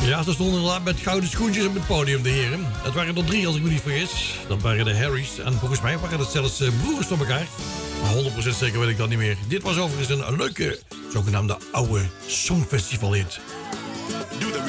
Ja, ze stonden inderdaad met gouden schoentjes op het podium, de heren. Het waren er 3 als ik me niet vergis. Dat waren de Harrys. En volgens mij waren het zelfs broers van elkaar. Maar 100% zeker weet ik dat niet meer. Dit was overigens een leuke, zogenaamde oude songfestivalhit.